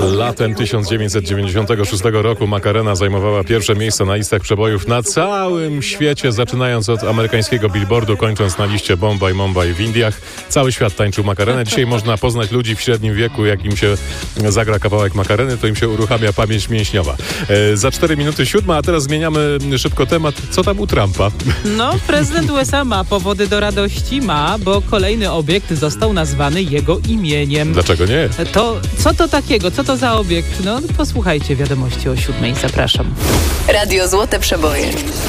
Latem 1996 roku Macarena zajmowała pierwsze miejsce na listach przebojów na całym świecie, zaczynając od amerykańskiego Billboardu, kończąc na liście Bombay Mumbai w Indiach. Cały świat tańczył Macarenę. Dzisiaj można poznać ludzi w średnim wieku, jak im się zagra kawałek Macareny, to im się uruchamia pamięć mięśniowa. Za 4 minuty 7, a teraz zmieniamy szybko temat. Co tam u Trumpa? No, prezydent USA ma powody do radości, bo kolejny obiekt został nazwany jego imieniem. Dlaczego nie? To co to takiego? Co to za obiekt? No, posłuchajcie wiadomości o 7:00. Zapraszam. Radio Złote Przeboje.